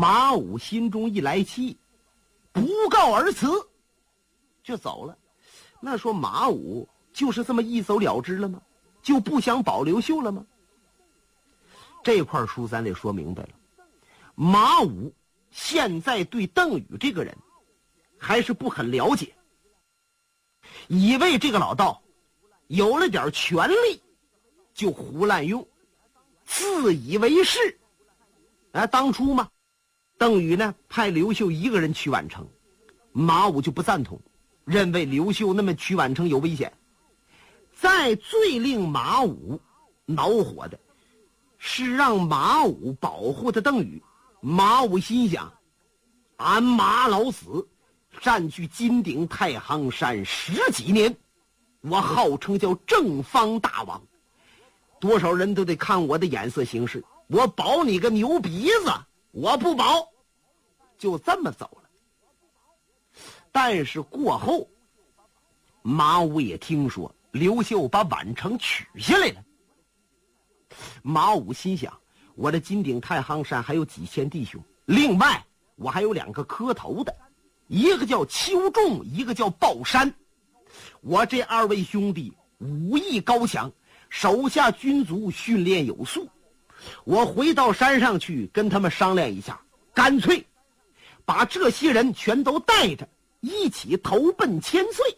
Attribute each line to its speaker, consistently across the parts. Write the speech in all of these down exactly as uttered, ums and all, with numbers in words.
Speaker 1: 马武心中一来气，不告而辞，就走了。那说马武就是这么一走了之了吗？就不想保刘秀了吗？这块书咱得说明白了，马武现在对邓禹这个人还是不很了解，以为这个老道有了点权力就胡滥用，自以为是。啊，当初嘛，邓禹呢派刘秀一个人去宛城，马武就不赞同，认为刘秀那么去宛城有危险。再最令马武恼火的是让马武保护的邓禹。马武心想，俺马老死占据金顶太行山十几年，我号称叫正方大王，多少人都得看我的眼色行事，我保你个牛鼻子，我不保。就这么走了。但是过后马武也听说刘秀把宛城取下来了。马武心想，我的金顶太行山还有几千弟兄，另外我还有两个磕头的，一个叫邱仲，一个叫鲍山。我这二位兄弟武艺高强，手下军卒训练有素，我回到山上去跟他们商量一下，干脆把这些人全都带着一起投奔千岁。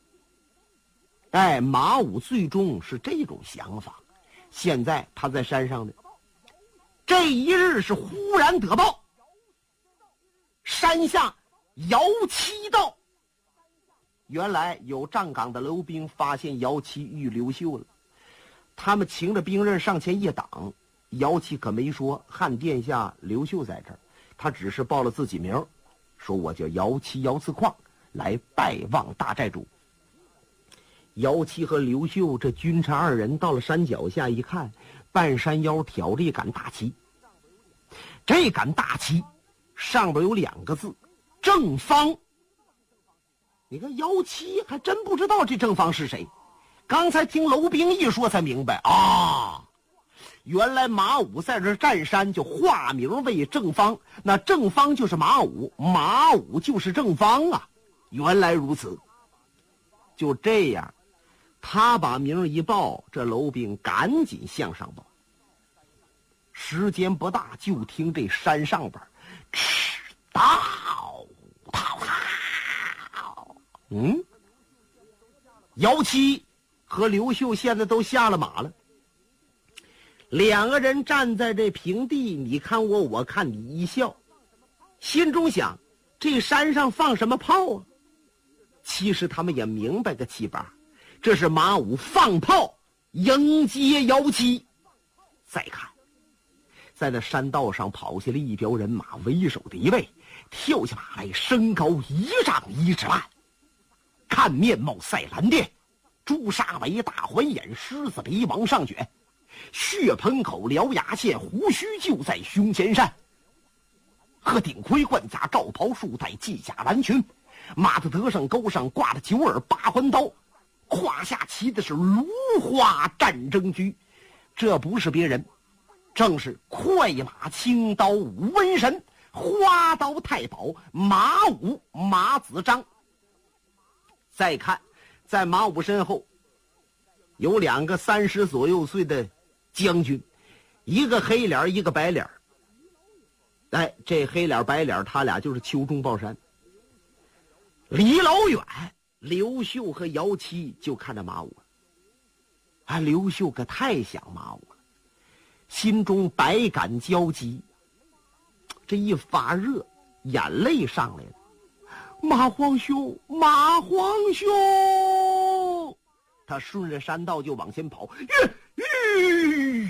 Speaker 1: 哎，马武最终是这种想法。现在他在山上呢，这一日是忽然得报，山下姚七到。原来有站岗的楼兵发现姚七遇刘秀了，他们擎着兵刃上前一挡。姚七可没说汉殿下刘秀在这儿，他只是报了自己名，说我叫姚七姚次况，来拜望大寨主。姚七和刘秀这君臣二人到了山脚下一看，半山腰挑着一杆大旗。这杆大旗上边有两个字，正方。你看姚七还真不知道这正方是谁，刚才听楼兵一说才明白啊，原来马武在这占山就化名为正方，那正方就是马武，马武就是正方啊，原来如此。就这样他把名一报，这楼兵赶紧向上报。时间不大，就听这山上边哧到滔滔，嗯，姚七和刘秀现在都下了马了，两个人站在这平地，你看我我看你，一笑，心中想这山上放什么炮啊？其实他们也明白个七八，这是马武放炮迎接姚七。再看在那山道上跑下来一彪人马，为首的一位跳下马来，身高一丈一尺半，看面貌赛蓝靛，朱砂眉大环眼，狮子鼻往上卷，血盆口獠牙线，胡须就在胸前上，鹤顶盔冠甲，罩袍束带，系甲蓝裙，马的德上钩上挂着九耳八环刀，胯下骑的是芦花战争驹。这不是别人，正是快马青刀武瘟神，花刀太保马武马子章。再看在马武身后有两个三十左右岁的将军，一个黑脸一个白脸。哎，这黑脸白脸他俩就是邱仲鲍山。离老远刘秀和姚七就看着马武，啊，刘秀可太想马武了，心中百感交集，这一发热，眼泪上来了。马皇兄，马皇兄！他顺着山道就往前跑，吁吁，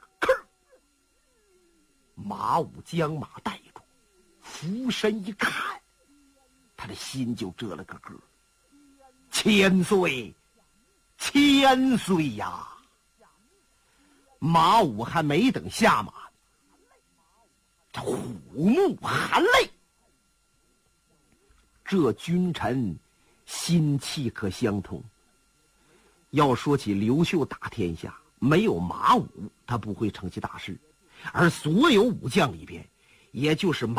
Speaker 1: 马武将马带住，俯身一看，他的心就折了个咯。千岁，千岁呀！马武还没等下马，这虎目含泪。这君臣心气可相通。要说起刘秀打天下，没有马武他不会成其大事，而所有武将里边，也就是马